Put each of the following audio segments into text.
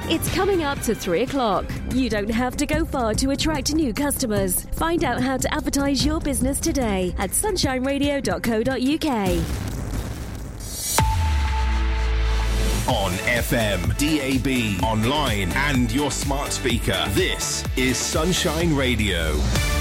It's coming up to 3 o'clock. You don't have to go far to attract new customers. Find out how to advertise your business today at sunshineradio.co.uk. On FM, DAB, online and your smart speaker. This is Sunshine Radio.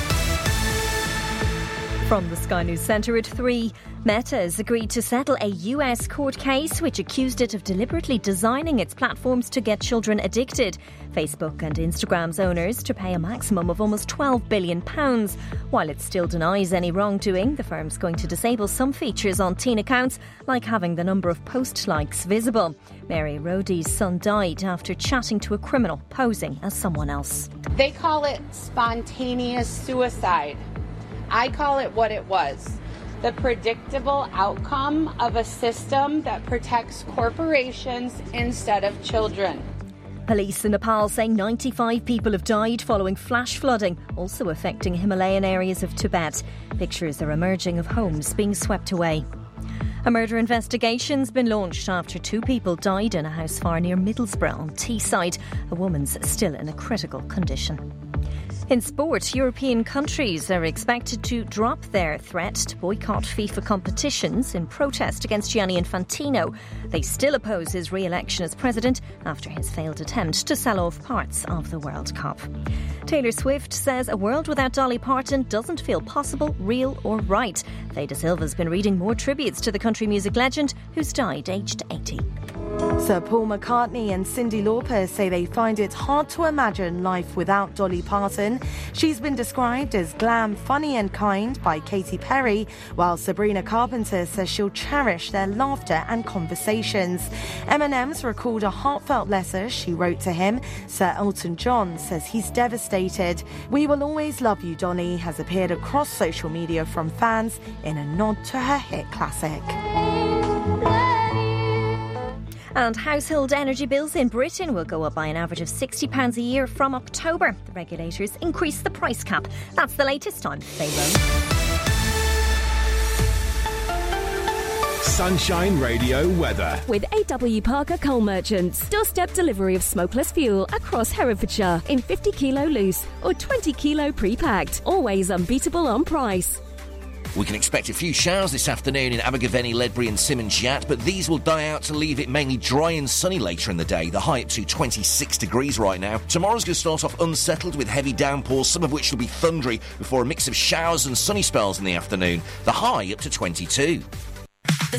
From the Sky News Centre at 3, Meta has agreed to settle a US court case which accused it of deliberately designing its platforms to get children addicted. Facebook and Instagram's owners to pay a maximum of almost £12 billion. While it still denies any wrongdoing, the firm's going to disable some features on teen accounts, like having the number of post likes visible. Mary Roddy's son died after chatting to a criminal posing as someone else. They call it spontaneous suicide. I call it what it was. The predictable outcome of a system that protects corporations instead of children. Police in Nepal say 95 people have died following flash flooding, also affecting Himalayan areas of Tibet. Pictures are emerging of homes being swept away. A murder investigation's been launched after 2 people died in a house fire near Middlesbrough on Teesside. A woman's still in a critical condition. In sport, European countries are expected to drop their threat to boycott FIFA competitions in protest against Gianni Infantino. They still oppose his re-election as president after his failed attempt to sell off parts of the World Cup. Taylor Swift says a world without Dolly Parton doesn't feel possible, real or right. Theda Silva's been reading more tributes to the country music legend who's died aged 80. Sir Paul McCartney and Cyndi Lauper say they find it hard to imagine life without Dolly Parton. She's been described as glam, funny and kind by Katy Perry, while Sabrina Carpenter says she'll cherish their laughter and conversations. M&M's recalled a heartfelt letter she wrote to him. Sir Elton John says he's devastated. "We will always love you, Donny" has appeared across social media from fans in a nod to her hit classic. And household energy bills in Britain will go up by an average of £60 a year from October. The regulators increased the price cap. That's the latest. I'm Faye Rowe. Sunshine Radio weather. With AW Parker Coal Merchants. Doorstep delivery of smokeless fuel across Herefordshire in 50 kilo loose or 20 kilo pre-packed. Always unbeatable on price. We can expect a few showers this afternoon in Abergavenny, Ledbury and Simmons Yat, but these will die out to leave it mainly dry and sunny later in the day. The high up to 26 degrees right now. Tomorrow's going to start off unsettled with heavy downpours, some of which will be thundery, before a mix of showers and sunny spells in the afternoon. The high up to 22.